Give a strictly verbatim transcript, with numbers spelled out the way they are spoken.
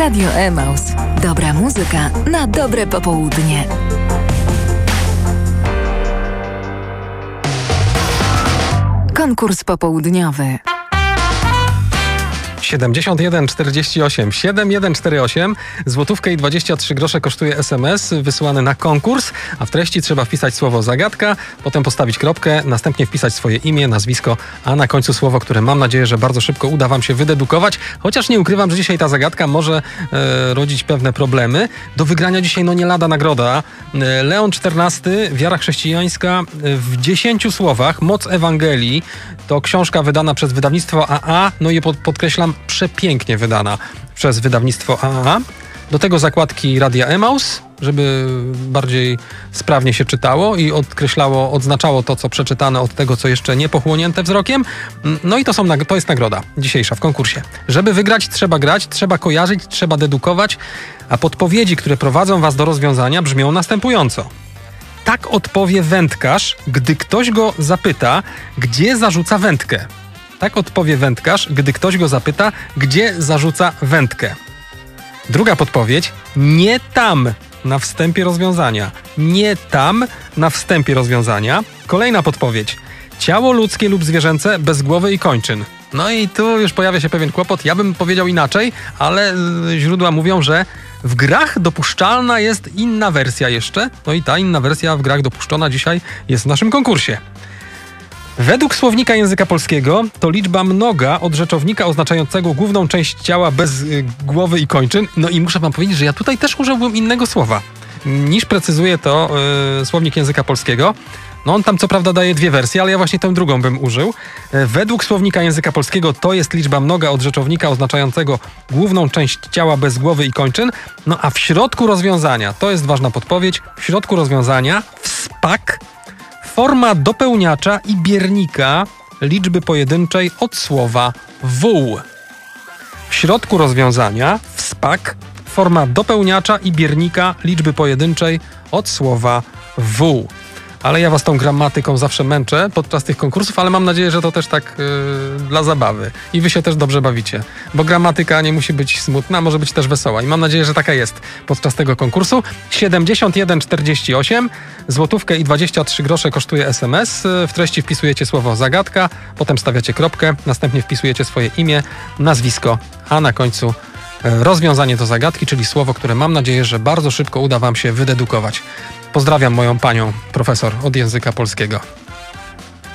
Radio Emaus. Dobra muzyka na dobre popołudnie. Konkurs popołudniowy. siedemdziesiąt jeden czterdzieści osiem siedem jeden cztery osiem. Złotówkę i dwadzieścia trzy grosze kosztuje es em es wysyłany na konkurs, a w treści trzeba wpisać słowo zagadka, potem postawić kropkę, następnie wpisać swoje imię, nazwisko, a na końcu słowo, które mam nadzieję, że bardzo szybko uda wam się wydedukować, chociaż nie ukrywam, że dzisiaj ta zagadka może e, rodzić pewne problemy. Do wygrania dzisiaj no nie lada nagroda. E, Leon czternasty, Wiara chrześcijańska w dziesięciu słowach, Moc Ewangelii. To książka wydana przez wydawnictwo a a, no i pod, podkreślam, przepięknie wydana przez wydawnictwo a a. Do tego zakładki Radia Emaus, żeby bardziej sprawnie się czytało i odkreślało, odznaczało to, co przeczytane od tego, co jeszcze nie pochłonięte wzrokiem. No i to, są, to jest nagroda dzisiejsza w konkursie. Żeby wygrać, trzeba grać, trzeba kojarzyć, trzeba dedukować, a podpowiedzi, które prowadzą was do rozwiązania, brzmią następująco. Tak odpowie wędkarz, gdy ktoś go zapyta, gdzie zarzuca wędkę. Tak odpowie wędkarz, gdy ktoś go zapyta, gdzie zarzuca wędkę. Druga podpowiedź. Nie tam na wstępie rozwiązania. Nie tam na wstępie rozwiązania. Kolejna podpowiedź. Ciało ludzkie lub zwierzęce bez głowy i kończyn. No i tu już pojawia się pewien kłopot. Ja bym powiedział inaczej, ale źródła mówią, że w grach dopuszczalna jest inna wersja jeszcze. No i ta inna wersja w grach dopuszczona dzisiaj jest w naszym konkursie. Według słownika języka polskiego to liczba mnoga od rzeczownika oznaczającego główną część ciała bez y, głowy i kończyn. No i muszę wam powiedzieć, że ja tutaj też użyłbym innego słowa, niż precyzuje to y, słownik języka polskiego. No on tam co prawda daje dwie wersje, ale ja właśnie tę drugą bym użył. Według słownika języka polskiego to jest liczba mnoga od rzeczownika oznaczającego główną część ciała bez głowy i kończyn. No a w środku rozwiązania, to jest ważna podpowiedź, w środku rozwiązania wspak, forma dopełniacza i biernika liczby pojedynczej od słowa wół. W środku rozwiązania wspak, forma dopełniacza i biernika liczby pojedynczej od słowa wół. Ale ja was tą gramatyką zawsze męczę podczas tych konkursów, ale mam nadzieję, że to też tak yy, dla zabawy. I wy się też dobrze bawicie, bo gramatyka nie musi być smutna, może być też wesoła. I mam nadzieję, że taka jest podczas tego konkursu. siedemdziesiąt jeden czterdzieści osiem, złotówkę i dwadzieścia trzy grosze kosztuje es em es. W treści wpisujecie słowo zagadka, potem stawiacie kropkę, następnie wpisujecie swoje imię, nazwisko, a na końcu rozwiązanie do zagadki, czyli słowo, które mam nadzieję, że bardzo szybko uda wam się wydedukować. Pozdrawiam moją panią profesor od języka polskiego.